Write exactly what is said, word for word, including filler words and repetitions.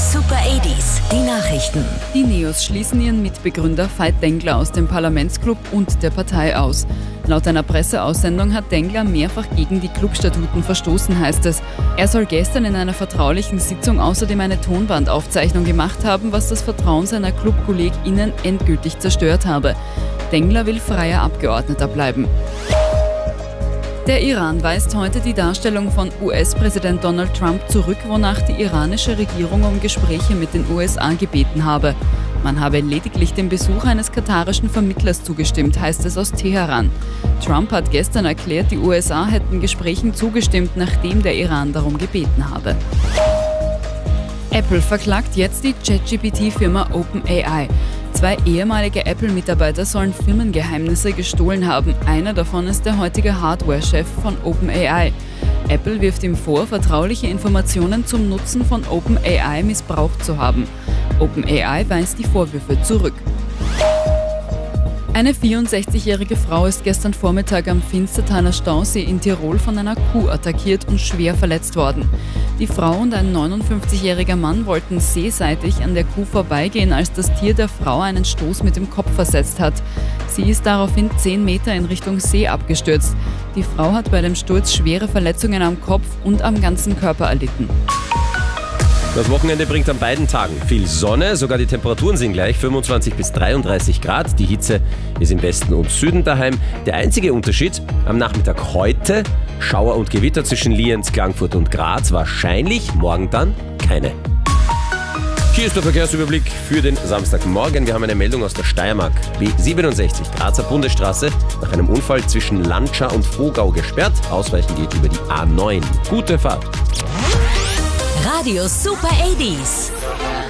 Super achtziger, die Nachrichten. Die Neos schließen ihren Mitbegründer Veit Dengler aus dem Parlamentsclub und der Partei aus. Laut einer Presseaussendung hat Dengler mehrfach gegen die Clubstatuten verstoßen, heißt es. Er soll gestern in einer vertraulichen Sitzung außerdem eine Tonbandaufzeichnung gemacht haben, was das Vertrauen seiner ClubkollegInnen endgültig zerstört habe. Dengler will freier Abgeordneter bleiben. Der Iran weist heute die Darstellung von U S-Präsident Donald Trump zurück, wonach die iranische Regierung um Gespräche mit den U S A gebeten habe. Man habe lediglich dem Besuch eines katarischen Vermittlers zugestimmt, heißt es aus Teheran. Trump hat gestern erklärt, die U S A hätten Gesprächen zugestimmt, nachdem der Iran darum gebeten habe. Apple verklagt jetzt die ChatGPT-Firma OpenAI. Zwei ehemalige Apple-Mitarbeiter sollen Firmengeheimnisse gestohlen haben. Einer davon ist der heutige Hardware-Chef von OpenAI. Apple wirft ihm vor, vertrauliche Informationen zum Nutzen von OpenAI missbraucht zu haben. OpenAI weist die Vorwürfe zurück. Eine vierundsechzigjährige Frau ist gestern Vormittag am Finstertaler Stausee in Tirol von einer Kuh attackiert und schwer verletzt worden. Die Frau und ein neunundfünfzigjähriger Mann wollten seeseitig an der Kuh vorbeigehen, als das Tier der Frau einen Stoß mit dem Kopf versetzt hat. Sie ist daraufhin zehn Meter in Richtung See abgestürzt. Die Frau hat bei dem Sturz schwere Verletzungen am Kopf und am ganzen Körper erlitten. Das Wochenende bringt an beiden Tagen viel Sonne, sogar die Temperaturen sind gleich, fünfundzwanzig bis dreiunddreißig Grad. Die Hitze ist im Westen und Süden daheim. Der einzige Unterschied, am Nachmittag heute Schauer und Gewitter zwischen Lienz, Klagenfurt und Graz, wahrscheinlich, morgen dann keine. Hier ist der Verkehrsüberblick für den Samstagmorgen. Wir haben eine Meldung aus der Steiermark. B siebenundsechzig, Grazer Bundesstraße, nach einem Unfall zwischen Landscha und Vogau gesperrt. Ausweichen geht über die A neun. Gute Fahrt. Radio Super achtziger.